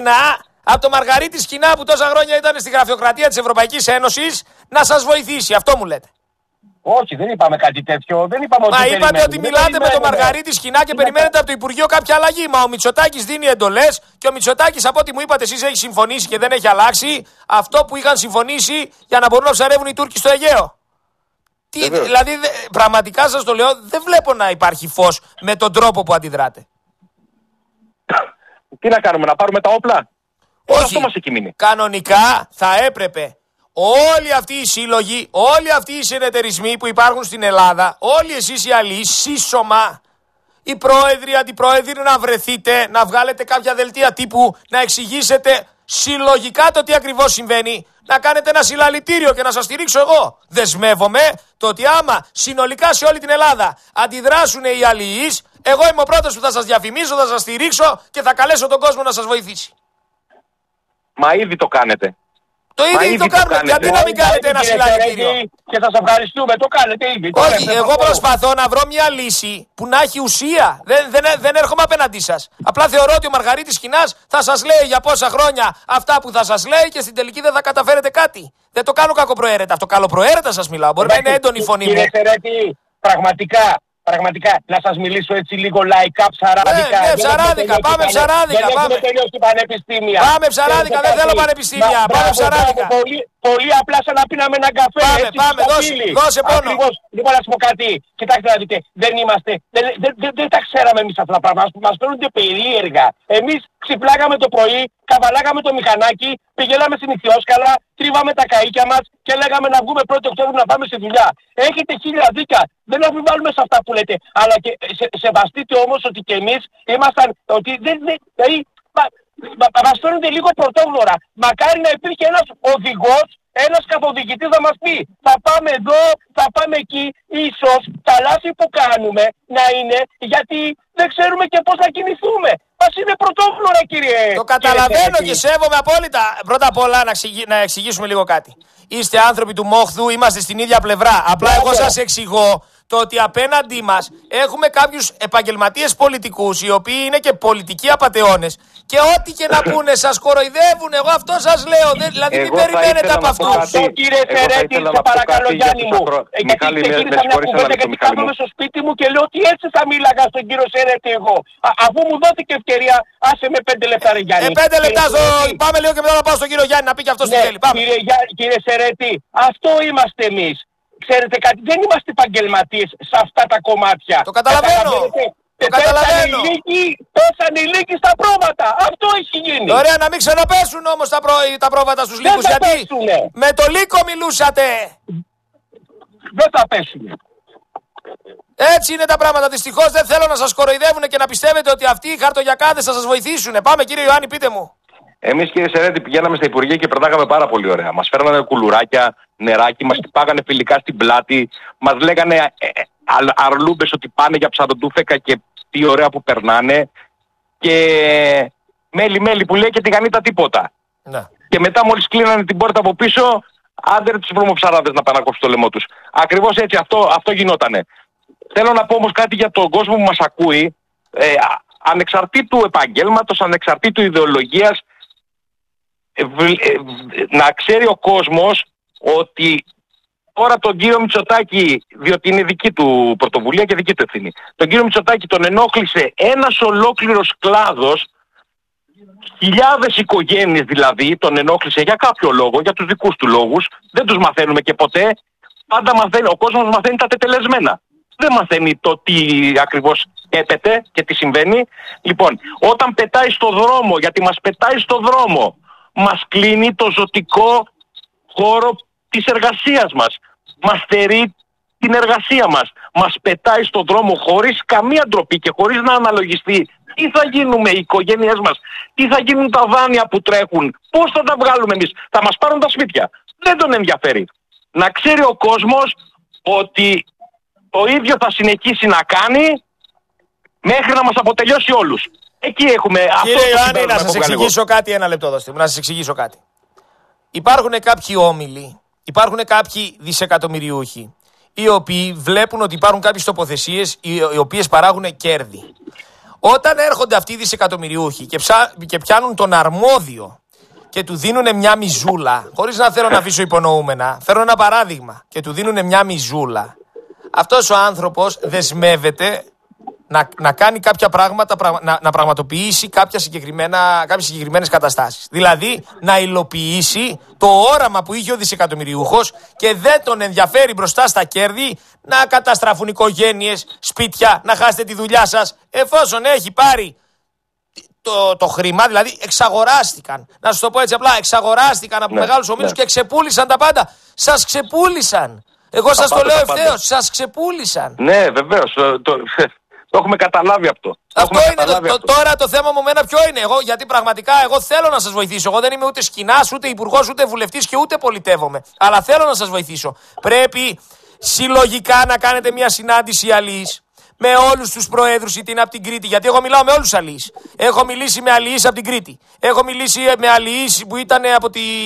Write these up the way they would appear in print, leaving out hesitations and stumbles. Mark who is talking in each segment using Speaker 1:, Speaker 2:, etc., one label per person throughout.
Speaker 1: από το Μαργαρίτη Σκηνά που τόσα χρόνια ήταν στη γραφειοκρατία της Ευρωπαϊκής Ένωσης να σας βοηθήσει. Αυτό μου λέτε.
Speaker 2: Όχι, δεν είπαμε κάτι τέτοιο. Δεν είπαμε ότι.
Speaker 1: Μα είπατε ότι μιλάτε με τον Μαργαρίτη Σκηνά και περιμένετε από το Υπουργείο κάποια αλλαγή. Μα ο Μητσοτάκης δίνει εντολές και ο Μητσοτάκης, από ό,τι μου είπατε εσείς, έχει συμφωνήσει και δεν έχει αλλάξει αυτό που είχαν συμφωνήσει για να μπορούν να ψαρεύουν οι Τούρκοι στο Αιγαίο. Δηλαδή, πραγματικά σας το λέω, δεν βλέπω να υπάρχει φως με τον τρόπο που αντιδράτε.
Speaker 3: Τι να κάνουμε, να πάρουμε τα όπλα?
Speaker 1: Όχι,
Speaker 3: αυτό μας έχει μείνει.
Speaker 1: κανονικά θα έπρεπε όλοι αυτοί οι σύλλογοι, όλοι αυτοί οι συνεταιρισμοί που υπάρχουν στην Ελλάδα, όλοι εσείς οι αλλοί, σύσσωμα, οι πρόεδροι, αντιπρόεδροι, να βρεθείτε, να βγάλετε κάποια δελτία τύπου, να εξηγήσετε συλλογικά το τι ακριβώς συμβαίνει, να κάνετε ένα συλλαλητήριο και να σας στηρίξω εγώ. Δεσμεύομαι το ότι άμα συνολικά σε όλη την Ελλάδα αντιδράσουν οι αλληλείς, εγώ είμαι ο πρώτος που θα σας διαφημίσω, θα σας στηρίξω και θα καλέσω τον κόσμο να σας βοηθήσει.
Speaker 3: Μα ήδη το κάνετε.
Speaker 1: Το ήδη το κάνουμε. Γιατί να μην κάνετε ένα συλλαλητήριο?
Speaker 2: Και σας ευχαριστούμε. Το κάνετε ήδη.
Speaker 1: Όχι, εγώ προσπαθώ να βρω μια λύση που να έχει ουσία. Δεν έρχομαι απέναντί σας. Απλά θεωρώ ότι ο Μαργαρίτης Σκηνάς θα σας λέει για πόσα χρόνια αυτά που θα σας λέει και στην τελική δεν θα καταφέρετε κάτι. Δεν το κάνω κακοπροαίρετα. Αυτό καλοπροαίρετα σας μιλάω. Μπορεί να είναι έντονη η φωνή μου.
Speaker 2: Κύριε Σερέτη, πραγματικά, να σας μιλήσω έτσι λίγο λαϊκά, ψαράδικα.
Speaker 1: Ναι, ψαράδικα, πάμε ψαράδικα.
Speaker 2: Δεν έχουμε τελειώσει πανεπιστήμια.
Speaker 1: Πάμε ψαράδικα, δεν θέλω πανεπιστήμια. Πάμε ψαράδικα.
Speaker 2: Πολύ απλά σαν να πίναμε ένα καφέ.
Speaker 1: Πάμε, δώσε πόνο.
Speaker 2: Ακριβώς. Λοιπόν, να σου πω κάτι. Κοιτάξτε να δείτε, δεν τα ξέραμε εμείς αυτά τα πράγματα. Μας φαίνονται περίεργα. Εμείς ξυπνάγαμε το πρωί, καβαλάγαμε το μηχανάκι, πηγαίναμε στην Ιθιόσκαλα, τρίβαμε τα καΐκια μας και λέγαμε να βγούμε 1η Οκτώβρη να πάμε στη δουλειά. Έχετε χίλια δίκια. Δεν αμφιβάλλουμε σε αυτά που λέτε. Αλλά και σεβαστείτε όμως ότι και εμείς ήμασταν. Ότι μας φαίνονται λίγο πρωτόγνωρα. Μακάρι να υπήρχε ένας οδηγός, ένας καθοδηγητής να μας πει θα πάμε εδώ, θα πάμε εκεί. Ίσως τα λάθη που κάνουμε να είναι γιατί δεν ξέρουμε και πώς να κινηθούμε. Μας είναι πρωτόγνωρα, κύριε.
Speaker 1: Το καταλαβαίνω και σέβομαι απόλυτα. Πρώτα απ' όλα να εξηγήσουμε λίγο κάτι. Είστε άνθρωποι του μόχθου, είμαστε στην ίδια πλευρά. Απλά εγώ σας εξηγώ το ότι απέναντί μας έχουμε κάποιους επαγγελματίες πολιτικούς οι οποίοι είναι και πολιτικοί απατεώνες και ό,τι και να πούνε σας κοροϊδεύουν. Εγώ αυτό σας λέω. Δηλαδή μην περιμένετε από αυτούς.
Speaker 2: Κύριε Σερέτη, σε παρακαλώ, Γιάννη μου. Γιατί ξεκίνησα μια κουβέντα γιατί κάθομαι στο σπίτι μου και λέω ότι έτσι θα μίλαγα στον κύριο Σερέτη εγώ. Αφού μου δόθηκε ευκαιρία, άσε με 5 λεπτά, ρε Γιάννη.
Speaker 1: 5 λεπτά πάμε λίγο και μετά να πάω στον κύριο Γιάννη να πει και αυτό τι θέλει.
Speaker 2: Κύριε Σερέτη, αυτό είμαστε εμείς. Ξέρετε κάτι, δεν είμαστε επαγγελματίες σε αυτά τα κομμάτια.
Speaker 1: Το καταλαβαίνω.
Speaker 2: Πέσανε οι λύκοι στα πρόβατα. Αυτό έχει γίνει.
Speaker 1: Ωραία, να μην ξαναπέσουν όμως τα πρόβατα στους λύκους. Γιατί με το λύκο μιλούσατε.
Speaker 2: Δεν θα πέσουν.
Speaker 1: Έτσι είναι τα πράγματα. Δυστυχώς δεν θέλω να σας κοροϊδεύουν και να πιστεύετε ότι αυτοί οι χαρτογιακάδες θα σας βοηθήσουν. Πάμε, κύριε Ιωάννη, πείτε μου.
Speaker 3: Εμείς, κύριε Σερέτη, πηγαίναμε στα Υπουργεία και περνάγαμε πάρα πολύ ωραία. Μας φέρνανε κουλουράκια, νεράκι, μας πάγανε φιλικά στην πλάτη, μας λέγανε αρλούμπες ότι πάνε για ψαροντούφεκα και τι ωραία που περνάνε. Και μέλι που λέει και τηγανίτα τίποτα.
Speaker 1: Ναι.
Speaker 3: Και μετά μόλις κλείνανε την πόρτα από πίσω, άντε τους βρωμοψαράδες να πάνε να κόψουν το λαιμό τους. Ακριβώς έτσι, αυτό γινότανε. Θέλω να πω όμως κάτι για τον κόσμο που μας ακούει, ανεξαρτήτου επαγγέλματος, ανεξαρτήτου ιδεολογίας, να ξέρει ο κόσμος ότι τώρα τον κύριο Μητσοτάκη, διότι είναι δική του πρωτοβουλία και δική του ευθύνη, τον κύριο Μητσοτάκη τον ενόχλησε ένας ολόκληρος κλάδος, χιλιάδες οικογένειες δηλαδή, τον ενόχλησε για κάποιο λόγο, για τους δικούς του λόγους, δεν τους μαθαίνουμε και ποτέ, πάντα μαθαίνει, ο κόσμος μαθαίνει τα τετελεσμένα. Δεν μαθαίνει το τι ακριβώς έπεται και τι συμβαίνει. Λοιπόν, όταν πετάει στο δρόμο, γιατί μας πετάει στο δρόμο, μας κλείνει το ζωτικό χώρο της εργασίας μας. Μας στερεί την εργασία μας. Μας πετάει στον δρόμο χωρίς καμία ντροπή και χωρίς να αναλογιστεί τι θα γίνουμε οι οικογένειές μας, τι θα γίνουν τα δάνεια που τρέχουν, πώς θα τα βγάλουμε εμείς, θα μας πάρουν τα σπίτια. Δεν τον ενδιαφέρει. Να ξέρει ο κόσμος ότι το ίδιο θα συνεχίσει να κάνει μέχρι να μας αποτελειώσει όλους. Εκεί έχουμε αυτό.
Speaker 1: Κύριε Ιωάννη, να σας εξηγήσω κάτι, ένα λεπτό δώστε μου, να σας εξηγήσω κάτι. Υπάρχουν κάποιοι όμιλοι, υπάρχουν κάποιοι δισεκατομμυριούχοι, οι οποίοι βλέπουν ότι υπάρχουν κάποιες τοποθεσίες οι οποίες παράγουν κέρδη. Όταν έρχονται αυτοί οι δισεκατομμυριούχοι και πιάνουν τον αρμόδιο και του δίνουν μια μιζούλα, χωρίς να θέλω να αφήσω υπονοούμενα, φέρω ένα παράδειγμα, και του δίνουν μια μιζούλα, αυτός ο άνθρωπος δεσμεύεται να κάνει κάποια πράγματα, να πραγματοποιήσει κάποιες συγκεκριμένες καταστάσεις. Δηλαδή να υλοποιήσει το όραμα που είχε ο δισεκατομμυριούχος και δεν τον ενδιαφέρει μπροστά στα κέρδη να καταστραφούν οικογένειες, σπίτια, να χάσετε τη δουλειά σας, εφόσον έχει πάρει το χρήμα, δηλαδή εξαγοράστηκαν. Να σας το πω έτσι απλά, εξαγοράστηκαν από μεγάλους ομίλους και ξεπούλησαν τα πάντα. Σας ξεπούλησαν. Εγώ σας το λέω ευθέως, σας ξεπούλησαν.
Speaker 3: Ναι, βεβαίως. Το έχουμε καταλάβει αυτό.
Speaker 1: Αυτό είναι. Τώρα το θέμα μου μένα ποιο είναι? Γιατί πραγματικά εγώ θέλω να σας βοηθήσω. Εγώ δεν είμαι ούτε σκηνάς, ούτε υπουργός, ούτε βουλευτής και ούτε πολιτεύομαι. Αλλά θέλω να σας βοηθήσω. Πρέπει συλλογικά να κάνετε μια συνάντηση αλής με όλους τους προέδρους, είτε είναι από την Κρήτη. Γιατί εγώ μιλάω με όλους τους αλείς. Έχω μιλήσει με αλείς από την Κρήτη. Έχω μιλήσει με αλείς που ήταν από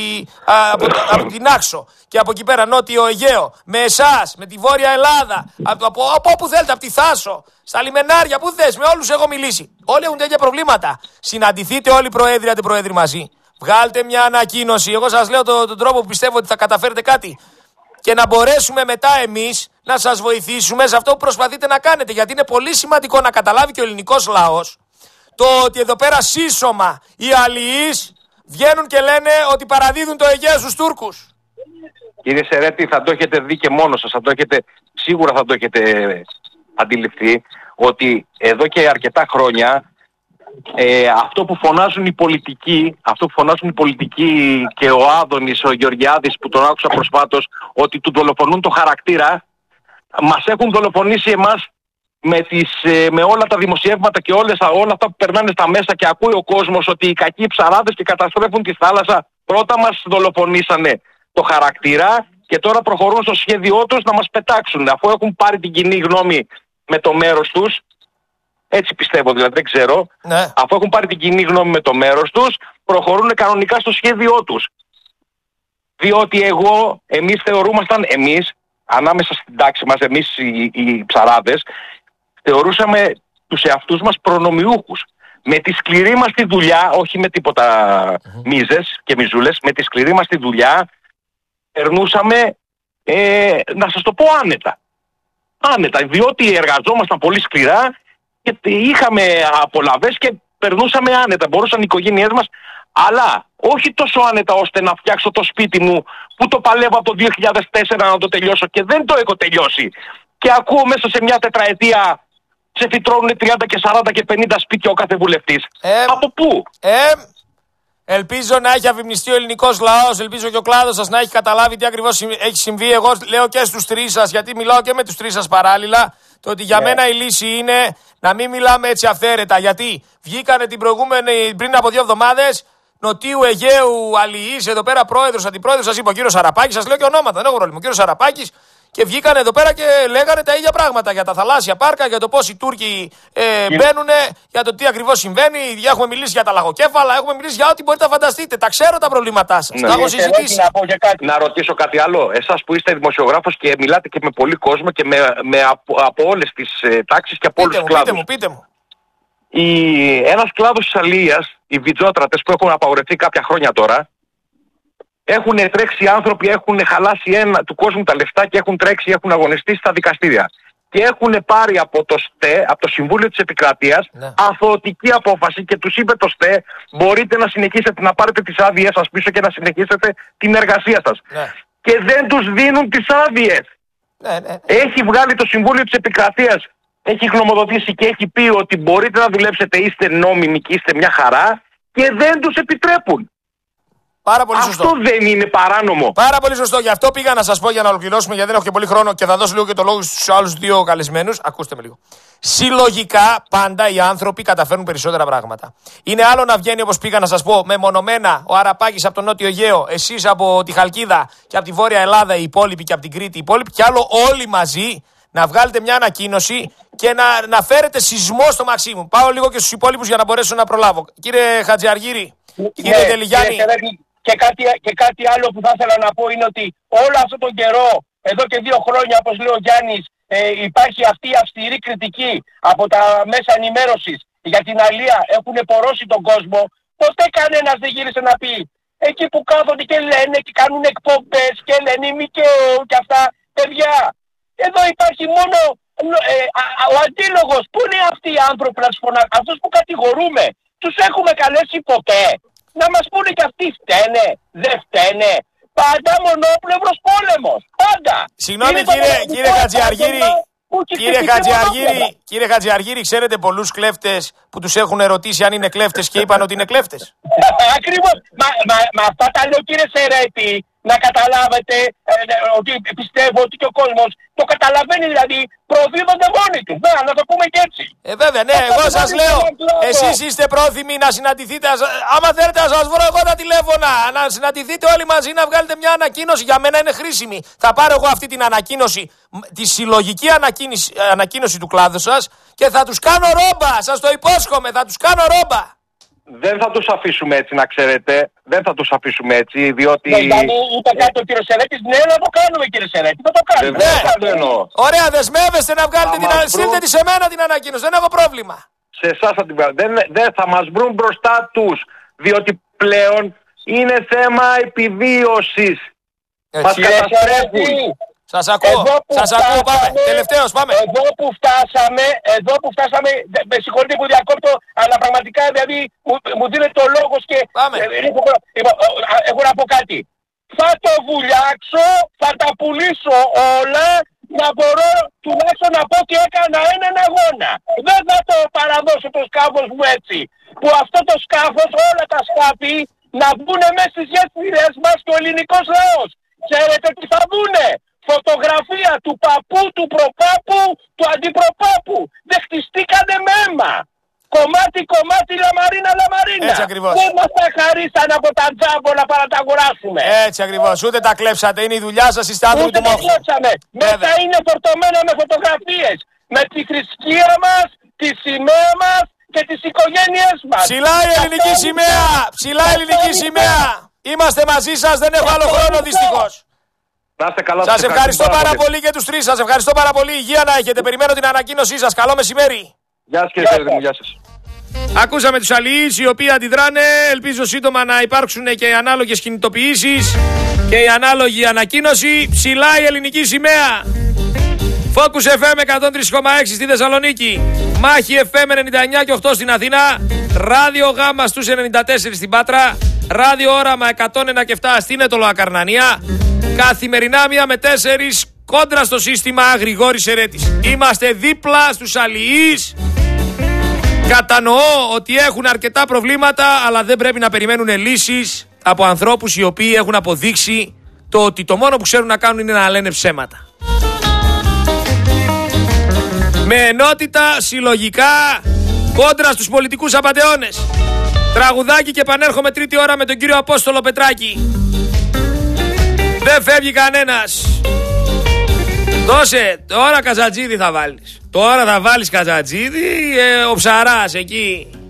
Speaker 1: την Άξο και από εκεί πέρα, Νότιο Αιγαίο. Με εσάς, με τη Βόρεια Ελλάδα. Από όπου θέλετε, από τη Θάσο, στα λιμενάρια, που θες. Με όλους έχω μιλήσει. Όλοι έχουν τέτοια προβλήματα. Συναντηθείτε όλοι οι προέδροι, αντιπροέδροι μαζί. Βγάλτε μια ανακοίνωση. Εγώ σας λέω τον τρόπο που πιστεύω ότι θα καταφέρετε κάτι. Και να μπορέσουμε μετά εμείς να σας βοηθήσουμε σε αυτό που προσπαθείτε να κάνετε. Γιατί είναι πολύ σημαντικό να καταλάβει και ο ελληνικός λαός το ότι εδώ πέρα σύσσωμα οι αλληλείς βγαίνουν και λένε ότι παραδίδουν το Αιγαίο στους Τούρκους.
Speaker 3: Κύριε Σερέτη, θα το έχετε δει και μόνος σας, σίγουρα θα το έχετε αντιληφθεί, ότι εδώ και αρκετά χρόνια αυτό που φωνάζουν οι πολιτικοί, και ο Άδωνης, ο Γεωργιάδης που τον άκουσα προσφάτως, ότι του δολοφονούν το χαρακτήρα, μας έχουν δολοφονήσει εμάς με όλα τα δημοσιεύματα και όλα αυτά που περνάνε στα μέσα και ακούει ο κόσμος ότι οι κακοί ψαράδες και καταστρέφουν τη θάλασσα. Πρώτα μας δολοφονήσανε το χαρακτήρα και τώρα προχωρούν στο σχέδιό τους να μας πετάξουν, αφού έχουν πάρει την κοινή γνώμη με το μέρος τους. Έτσι πιστεύω, δηλαδή, δεν ξέρω.
Speaker 1: Ναι.
Speaker 3: Αφού έχουν πάρει την κοινή γνώμη με το μέρος τους, προχωρούν κανονικά στο σχέδιό τους. Διότι εμείς θεωρούμασταν, ανάμεσα στην τάξη μας, εμείς οι ψαράδες, θεωρούσαμε τους εαυτούς μας προνομιούχους. Με τη σκληρή μας τη δουλειά, όχι με τίποτα μίζες και μιζούλες, με τη σκληρή μας τη δουλειά περνούσαμε, να σας το πω, άνετα, διότι εργαζόμασταν πολύ σκληρά και είχαμε απολαβές και περνούσαμε άνετα. Μπορούσαν οι οικογένειές μας, αλλά όχι τόσο άνετα ώστε να φτιάξω το σπίτι μου που το παλεύω από το 2004 να το τελειώσω και δεν το έχω τελειώσει. Και ακούω μέσα σε μια τετραετία σε φυτρώνουν 30 και 40 και 50 σπίτια ο κάθε βουλευτής. Από πού?
Speaker 1: Ελπίζω να έχει αφημνιστεί ο ελληνικός λαός, ελπίζω και ο κλάδος σας να έχει καταλάβει τι ακριβώς έχει συμβεί. Εγώ λέω και στους τρεις σας, γιατί μιλάω και με τους τρεις σας παράλληλα, το ότι για μένα η λύση είναι να μην μιλάμε έτσι αυθαίρετα. Γιατί βγήκανε πριν από 2 εβδομάδες Νοτίου Αιγαίου αλληλείς, εδώ πέρα πρόεδρος, αντιπρόεδρος, σας είπα ο κύριος Σαραπάκης, σας λέω και ονόματα, δεν έχω πρόβλημα. Ο κύριος Σαραπάκης, και βγήκαν εδώ πέρα και λέγανε τα ίδια πράγματα για τα θαλάσσια πάρκα, για το πώς οι Τούρκοι μπαίνουν, για το τι ακριβώς συμβαίνει. Έχουμε μιλήσει για τα λαγοκέφαλα, έχουμε μιλήσει για ό,τι μπορείτε να φανταστείτε. Τα ξέρω τα προβλήματά σας. Τα έχω συζητήσει.
Speaker 3: Να ρωτήσω κάτι άλλο. Εσάς που είστε δημοσιογράφος και μιλάτε και με πολύ κόσμο και από όλες τις τάξεις και από όλους τους κλάδους.
Speaker 1: Πείτε μου.
Speaker 3: Ένας κλάδος της αλίας, οι βιτζότρατες που έχουν απαγορευτεί κάποια χρόνια τώρα, έχουν τρέξει άνθρωποι, έχουν χαλάσει του κόσμου τα λεφτά και έχουν τρέξει, έχουν αγωνιστεί στα δικαστήρια. Και έχουν πάρει από το Συμβούλιο της Επικρατείας, αθωωτική απόφαση και τους είπε το ΣΤΕ, μπορείτε να συνεχίσετε να πάρετε τις άδειες σας πίσω και να συνεχίσετε την εργασία σας.
Speaker 1: Ναι.
Speaker 3: Και δεν τους δίνουν τις άδειες.
Speaker 1: Ναι.
Speaker 3: Έχει βγάλει το Συμβούλιο της Επικρατείας, έχει γνωμοδοτήσει και έχει πει ότι μπορείτε να δουλέψετε, είστε νόμιμοι και είστε μια χαρά, και δεν τους επιτρέπουν.
Speaker 1: Πάρα πολύ σωστό.
Speaker 3: Αυτό δεν είναι παράνομο?
Speaker 1: Πάρα πολύ σωστό. Γι' αυτό πήγα να σας πω, για να ολοκληρώσουμε, γιατί δεν έχω και πολύ χρόνο και θα δώσω λίγο και το λόγο στους άλλους 2 καλεσμένους. Ακούστε με λίγο. Συλλογικά πάντα οι άνθρωποι καταφέρνουν περισσότερα πράγματα. Είναι άλλο να βγαίνει, όπως πήγα να σας πω, μεμονωμένα ο Αραπάκης από τον Νότιο Αιγαίο, εσείς από τη Χαλκίδα και από τη Βόρεια Ελλάδα οι υπόλοιποι και από την Κρήτη οι υπόλοιποι, και άλλο όλοι μαζί να βγάλετε μια ανακοίνωση και να φέρετε σεισμό στο Μαξίμου. Πάω λίγο και στους υπόλοιπους για να μπορέσω να προλάβω. Κύριε Χατζιαργύρη, κύριε Τελιγιάννη.
Speaker 2: Και κάτι άλλο που θα ήθελα να πω είναι ότι όλο αυτόν τον καιρό, εδώ και 2 χρόνια, όπως λέει ο Γιάννης, υπάρχει αυτή η αυστηρή κριτική από τα μέσα ενημέρωσης για την αλία έχουν πορώσει τον κόσμο, ποτέ κανένας δεν γύρισε να πει. Εκεί που κάθονται και λένε και κάνουν εκπομπές και λένε ΜΚΟ και αυτά, παιδιά, εδώ υπάρχει μόνο ο αντίλογος. Πού είναι αυτοί οι άνθρωποι να τους φωνάξουν, αυτούς που κατηγορούμε, τους έχουμε καλέσει ποτέ? Να μας πούνε και αυτοί φταίνε, δεν φταίνε? Πάντα μονόπλευρος πόλεμος, πάντα.
Speaker 1: Συγγνώμη κύριε Χατζιαργύρη, ξέρετε πολλούς κλέφτες που τους έχουν ερωτήσει αν είναι κλέφτες και είπαν ότι είναι κλέφτες?
Speaker 2: Ακριβώς. Μα αυτά τα λέω, κύριε Σερέτη, να καταλάβετε ότι πιστεύω ότι και ο κόσμος το καταλαβαίνει, δηλαδή προδίδονται μόνοι τους. Να το πούμε και έτσι.
Speaker 1: Βέβαια, ναι, εγώ σας λέω, εσείς είστε πρόθυμοι να συναντηθείτε. Άμα θέλετε να σας βρω εγώ τα τηλέφωνα, να συναντηθείτε όλοι μαζί, να βγάλετε μια ανακοίνωση. Για μένα είναι χρήσιμη. Θα πάρω εγώ αυτή την ανακοίνωση, τη συλλογική ανακοίνωση του κλάδου σας και θα τους κάνω ρόμπα. Σας το υπόσχομαι, θα τους κάνω ρόμπα.
Speaker 3: Δεν θα τους αφήσουμε έτσι, να ξέρετε. Δεν θα τους αφήσουμε έτσι, διότι...
Speaker 2: Δηλαδή, είπε κάτι ο κύριος Σερέτης, ναι, να το κάνουμε, κύριε Σερέτη, θα το κάνουμε.
Speaker 1: Ωραία, δεσμεύεστε να βγάλετε την ανακοίνωση. Στείλτε τη σε μένα την ανακοίνωση, δεν έχω πρόβλημα.
Speaker 3: Σε εσάς θα την βγάλω. Δεν θα μας βρουν μπροστά τους, διότι πλέον είναι θέμα επιβίωσης. Μας καταστρέφουν.
Speaker 1: Σας ακούω, πάμε. Τελευταίος, πάμε.
Speaker 2: Εδώ που φτάσαμε, με συγχωρείτε που διακόπτω, αλλά πραγματικά δηλαδή μου δίνετε το λόγος και έχω να πω κάτι. Θα το βουλιάξω, θα τα πουλήσω όλα, να μπορώ τουλάχιστον να πω ότι έκανα έναν αγώνα. Δεν θα το παραδώσω το σκάφος μου έτσι. Που αυτό το σκάφος, όλα τα σκάφη, να μπουν μέσα στις γέφυρες μας και ο ελληνικός λαός. Ξέρετε τι θα μπουνε? Φωτογραφία του παππού, του προπάπου, του αντιπροπάπου. Δεν χτιστήκανε με αίμα. Κομμάτι, λαμαρίνα.
Speaker 1: Έτσι ακριβώς.
Speaker 2: Δεν μας τα χαρίσαν από τα τζάμπολα para τα αγοράσουμε.
Speaker 1: Έτσι ακριβώς. Ούτε τα κλέψατε. Είναι η δουλειά σας, είστε άνθρωποι του μόχου.
Speaker 2: Ούτε τα κλέψαμε. Μέσα είναι φορτωμένα με φωτογραφίες. Με τη θρησκεία μας, τη σημαία μας και τις οικογένειές μας.
Speaker 1: Ψηλά η ελληνική σημαία. Ψηλά η ελληνική σημαία. Είμαστε μαζί σας. Δεν έχω άλλο χρόνο δυστυχώς. Σας ευχαριστώ πάρα πολύ και τους τρεις. Σας ευχαριστώ πάρα πολύ. Υγεία να έχετε. Περιμένω την ανακοίνωσή σας. Καλό μεσημέρι.
Speaker 3: Γεια σας κύριε Σερέτη μου, γεια σας.
Speaker 1: Ακούσαμε τους αλληλείς οι οποίοι αντιδράνε. Ελπίζω σύντομα να υπάρξουν και οι ανάλογες κινητοποιήσεις και η ανάλογη ανακοίνωση. Ψηλά η ελληνική σημαία. Focus FM 103,6 στη Θεσσαλονίκη. Μάχη FM 99 και 8 στην Αθήνα. Ράδιο Γάμα στους 94 στην Πάτρα. Ράδιο Όραμα 101 και 7 στην Αιτωλοακαρνανία. Καθημερινά 1 με 4 κόντρα στο σύστημα Γρηγόρης Σερέτης. Είμαστε δίπλα στους αλληλείς. Κατανοώ ότι έχουν αρκετά προβλήματα, αλλά δεν πρέπει να περιμένουν λύσεις από ανθρώπους οι οποίοι έχουν αποδείξει το ότι το μόνο που ξέρουν να κάνουν είναι να λένε ψέματα. Με ενότητα, συλλογικά, κόντρα στους πολιτικούς απατεώνες. Τραγουδάκι και επανέρχομαι τρίτη ώρα με τον κύριο Απόστολο Πετράκη. Δεν φεύγει κανένας. Δώσε, τώρα Καζατζίδη θα βάλεις. Τώρα θα βάλεις Καζατζίδη, ο Ψαράς εκεί.